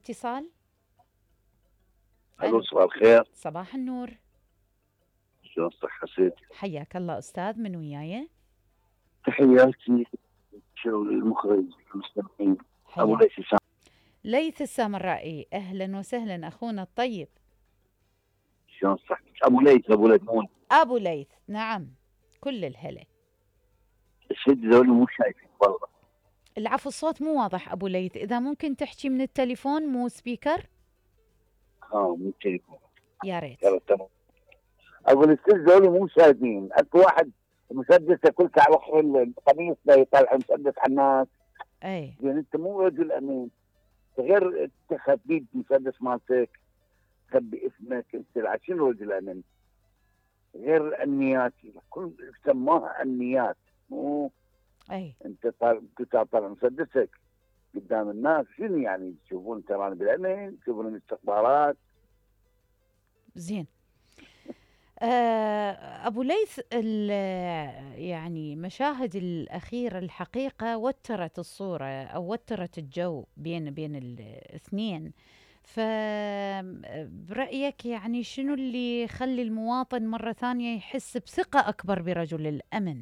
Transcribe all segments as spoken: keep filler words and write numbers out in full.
اتصال. الو، ألو، صباح الخير. صباح النور. شلون صحتك؟ حياك الله أستاذ، من وياي؟ تحياتي شو المخرج المستمعين ابو حياك. ليث سام. ليث السامرائي، أهلا وسهلا أخونا الطيب. شلون صحتك؟ ابو ليث ابو ليث مو أبو ليث، نعم، كل الهلا. الشد ذولي مو شايفين والله. العفو، الصوت مو واضح أبو ليث، إذا ممكن تحكي من التليفون مو سبيكر. اه مو تليفون. يا ريت. يلا تمام. اقول الشد ذولي مو شايفين، اكو واحد مسدسه كل ساعه وخر القميص لا يطلع مسدس على الناس. أي زين انت مو رجل امين، غير تخبي مسدس مالتك، تخبي اسمك، انت عشان رجل امين؟ غير النيات، كل سماها النيات. مو أي انت طالع كنت طالع مسدسك قدام الناس، شنو يعني تشوفون تراني بالامن، تشوفون الاستخبارات؟ زين. آه، أبو ليث، يعني مشاهد الأخيرة الحقيقة وترت الصورة أو وترت الجو بين بين الاثنين. فبرأيك يعني شنو اللي يخلي المواطن مرة ثانية يحس بثقة أكبر برجل الأمن؟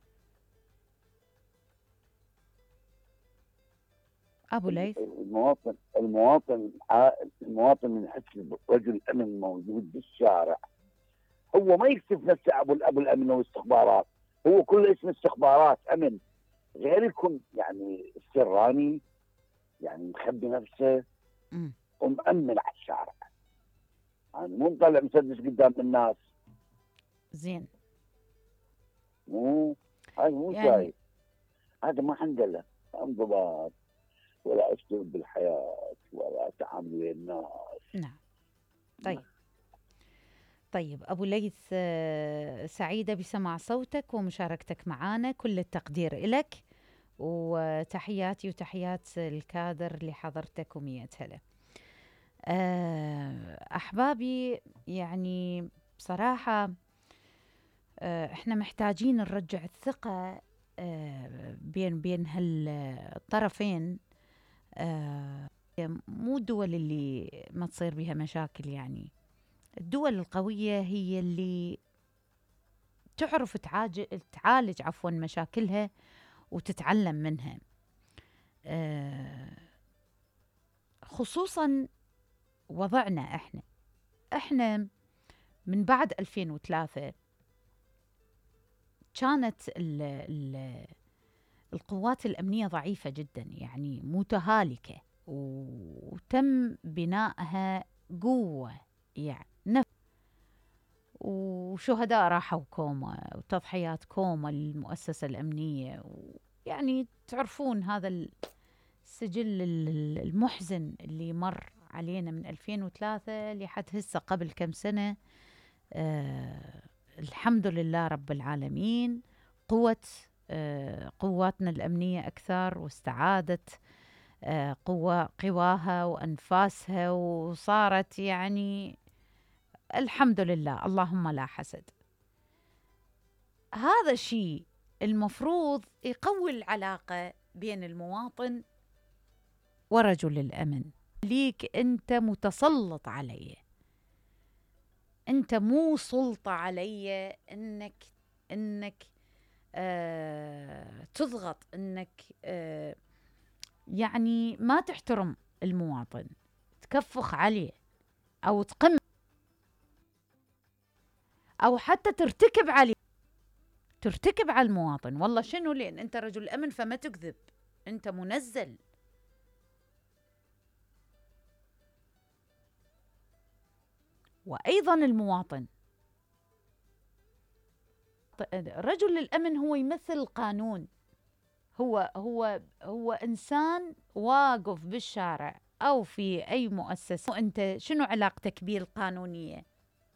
أبو ليث. المواطن المواطن المواطن من يحس برجل الامن موجود بالشارع، هو ما يكتب نفسه ابو ابو الامن والاستخبارات، هو كله اسم استخبارات امن، غير يكون يعني السراني، يعني مخبي نفسه مم. ومأمن على الشارع، يعني مو مطلع مسدس قدام الناس. زين. مو هاي مو يعني شايف، هذا ما عنده له انضباط ولا اسلوب بالحياه ولا تعامل ويا الناس. نعم. طيب. طيب أبو ليث، آه، سعيدة بسماع صوتك ومشاركتك معنا، كل التقدير إلك، وتحياتي وتحيات الكادر لحضرتك ومية هلا. آه، أحبابي، يعني بصراحة آه، إحنا محتاجين نرجع الثقة آه، بين بين هالطرفين. آه، مو الدول اللي ما تصير بها مشاكل، يعني الدول القوية هي اللي تعرف تعالج تعالج عفوا مشاكلها وتتعلم منها. آه، خصوصا وضعنا احنا احنا من بعد ألفين وثلاثة كانت ال ال القوات الأمنية ضعيفة جدا، يعني متهالكة، وتم بنائها قوة، يعني نفس، وشهداء راحوا كوما وتضحيات كوما للمؤسسة الأمنية، يعني تعرفون هذا السجل المحزن اللي مر علينا من ألفين وثلاثة لحد هسه قبل كم سنة. آه الحمد لله رب العالمين، قوة آه قواتنا الأمنية أكثر، واستعادت آه قوة قواها وأنفاسها، وصارت يعني الحمد لله، اللهم لا حسد. هذا الشيء المفروض يقوي العلاقة بين المواطن ورجل الأمن. ليك أنت متسلط علي، أنت مو سلطة علي أنك أنك آه تضغط، أنك آه يعني ما تحترم المواطن، تكفخ عليه أو تقم أو حتى ترتكب عليه، ترتكب على المواطن. والله شنو؟ لأن أنت رجل أمن فما تكذب، أنت منزل. وأيضا المواطن، رجل الأمن هو يمثل القانون، هو هو هو إنسان واقف بالشارع أو في أي مؤسسة، وأنت شنو علاقتك به القانونية؟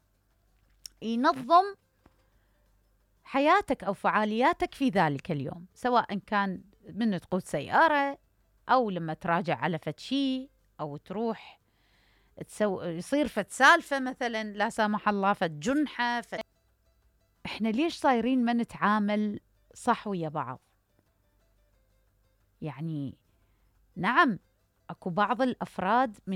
ينظم حياتك أو فعالياتك في ذلك اليوم، سواء كان من تقود سيارة، أو لما تراجع على فد شي، أو تروح تسو... يصير فد سالفة مثلا لا سامح الله، فد جنحة فد... احنا ليش صايرين ما نتعامل صح ويا بعض؟ يعني نعم، اكو بعض الافراد من